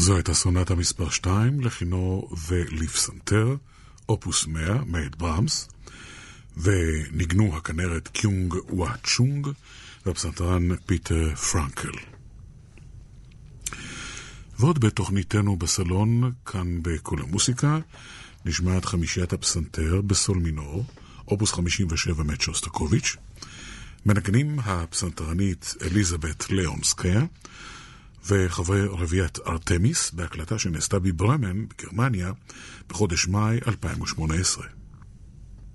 זו הייתה סונטה מספר 2 לכינור ולפסנתר, אופוס 100, מאת ברמס, וניגנו הכנרת קיונג וואה צ'ונג והפסנתרן פיטר פרנקל. ועוד בתוכניתנו בסלון, כאן בכל המוסיקה, נשמעת חמישיית הפסנתר בסול מינור, אופוס 57 מאת שוסטקוביץ'. מנגנים הפסנתרנית אליזבת ליאונסקיה, וחברי רביעיית ארטמיס בהקלטה שנעשתה בברמן, בגרמניה, בחודש מאי 2018.